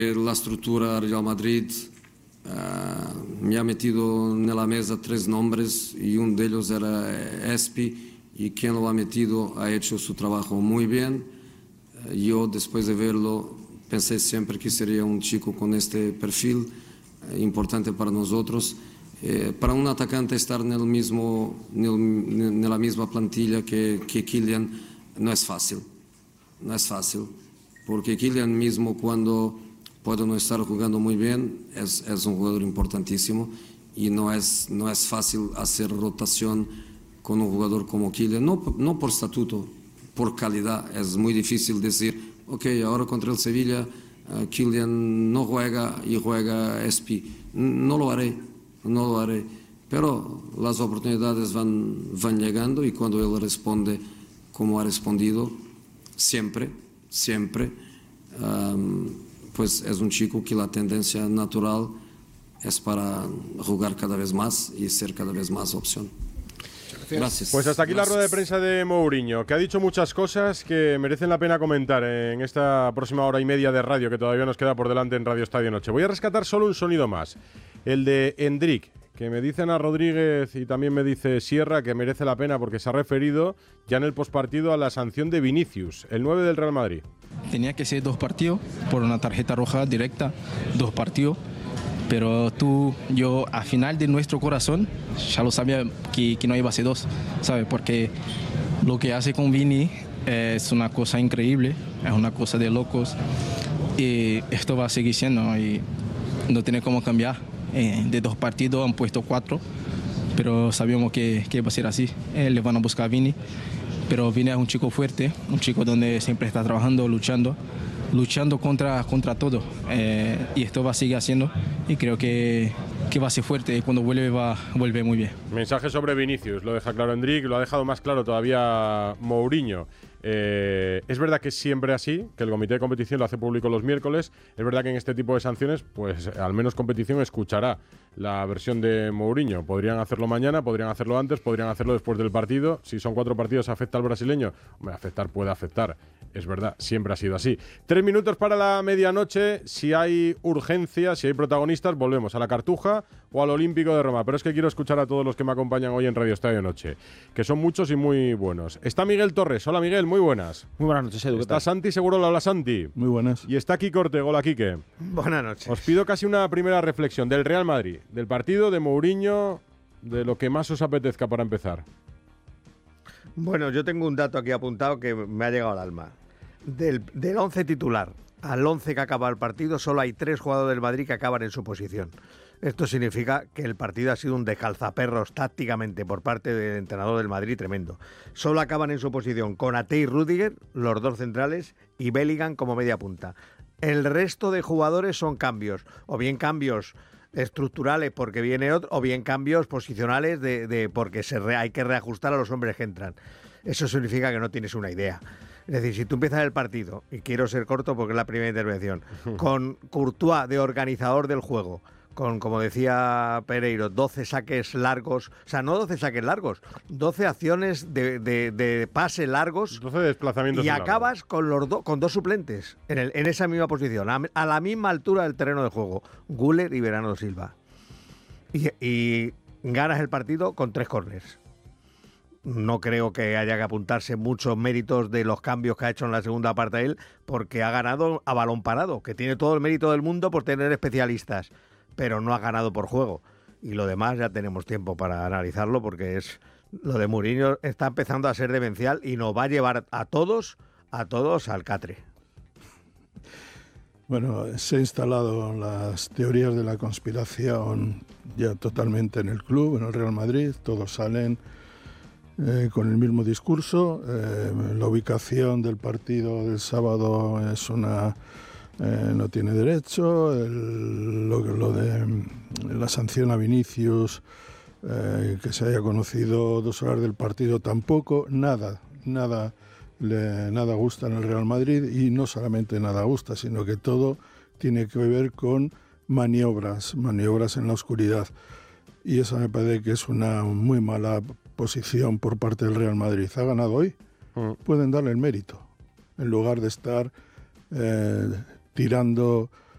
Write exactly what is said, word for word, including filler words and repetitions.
La estructura Real Madrid uh, me ha metido en la mesa tres nombres y uno de ellos era Espi, y quien lo ha metido ha hecho su trabajo muy bien. Uh, yo después de verlo pensé siempre que sería un chico con este perfil uh, importante para nosotros. Eh, para un atacante estar en, el mismo, en, el, en la misma plantilla que, que Kylian no es fácil, no es fácil, porque Kylian mismo cuando puede no estar jugando muy bien es, es un jugador importantísimo y no es, no es fácil hacer rotación con un jugador como Kylian, no, no por estatuto, por calidad. Es muy difícil decir, ok, ahora contra el Sevilla uh, Kylian no juega y juega Espi, no lo haré. No lo haré, pero las oportunidades van, van llegando y cuando él responde como ha respondido, siempre, siempre, um, pues es un chico que la tendencia natural es para jugar cada vez más y ser cada vez más opción. Gracias. Pues hasta aquí Gracias. La rueda de prensa de Mourinho, que ha dicho muchas cosas que merecen la pena comentar en esta próxima hora y media de radio que todavía nos queda por delante en Radio Estadio Noche. Voy a rescatar solo un sonido más, el de Endrick, que me dicen a Rodríguez y también me dice Sierra que merece la pena porque se ha referido ya en el postpartido a la sanción de Vinicius, el nueve del Real Madrid. Tenía que ser dos partidos por una tarjeta roja directa, dos partidos. Pero tú, yo, al final de nuestro corazón, ya lo sabía que, que no iba a ser dos, ¿sabes? Porque lo que hace con Vini es una cosa increíble, es una cosa de locos. Y esto va a seguir siendo y no tiene cómo cambiar. Eh, de dos partidos han puesto cuatro, pero sabíamos que, que iba a ser así. Eh, le van a buscar a Vini, pero Vini es un chico fuerte, un chico donde siempre está trabajando, luchando. luchando contra, contra todo eh, y esto va a seguir haciendo y creo que, que va a ser fuerte y cuando vuelve va a volver muy bien. Mensaje sobre Vinicius, lo deja claro Endrick, lo ha dejado más claro todavía Mourinho. Eh, es verdad que es siempre así, que el comité de competición lo hace público los miércoles. Es verdad que en este tipo de sanciones, pues al menos competición escuchará la versión de Mourinho. Podrían hacerlo mañana, podrían hacerlo antes, podrían hacerlo después del partido. Si son cuatro partidos, ¿afecta al brasileño? Hombre, afectar puede afectar. Es verdad, siempre ha sido así. Tres minutos para la medianoche. Si hay urgencia, si hay protagonistas, volvemos a la Cartuja o al Olímpico de Roma. Pero es que quiero escuchar a todos los que me acompañan hoy en Radio Estadio Noche, que son muchos y muy buenos. Está Miguel Torres. Hola, Miguel, muy buenas. Muy buenas noches, Edu. Está Santi Segurola. Hola, Santi. Muy buenas. Y está Kike Ortega. Hola, Kike. Buenas noches. Os pido casi una primera reflexión del Real Madrid, del partido, de Mourinho, de lo que más os apetezca para empezar. Bueno, yo tengo un dato aquí apuntado que me ha llegado al alma. Del, del once titular al once que acaba el partido, solo hay tres jugadores del Madrid que acaban en su posición. Esto significa que el partido ha sido un descalzaperros tácticamente por parte del entrenador del Madrid tremendo. Solo acaban en su posición Konaté y Rüdiger, los dos centrales, y Bellingham como media punta. El resto de jugadores son cambios, o bien cambios estructurales porque viene otro, o bien cambios posicionales de, de porque se re, hay que reajustar a los hombres que entran. Eso significa que no tienes una idea. Es decir, si tú empiezas el partido, y quiero ser corto porque es la primera intervención, con Courtois de organizador del juego, con, como decía Pereiro, doce saques largos, o sea, no doce saques largos, doce acciones de, de, de pase largos, doce desplazamientos y largos. Acabas con los do, con dos suplentes en, el, en esa misma posición, a, a la misma altura del terreno de juego, Güler y Bernardo Silva. Y, y ganas el partido con tres córners. No creo que haya que apuntarse muchos méritos de los cambios que ha hecho en la segunda parte él, porque ha ganado a balón parado, que tiene todo el mérito del mundo por tener especialistas, pero no ha ganado por juego. Y lo demás ya tenemos tiempo para analizarlo, porque es lo de Mourinho está empezando a ser demencial y nos va a llevar a todos, a todos al catre. Bueno, se han instalado las teorías de la conspiración ya totalmente en el club, en el Real Madrid, todos salen Eh, con el mismo discurso. Eh, la ubicación del partido del sábado es una eh, no tiene derecho. El, lo, lo de la sanción a Vinicius, eh, que se haya conocido dos horas del partido, tampoco. Nada, nada, le, nada gusta en el Real Madrid, y no solamente nada gusta, sino que todo tiene que ver con maniobras, maniobras en la oscuridad. Y eso me parece que es una muy mala posición por parte del Real Madrid. Ha ganado hoy, mm. pueden darle el mérito, en lugar de estar eh, tirando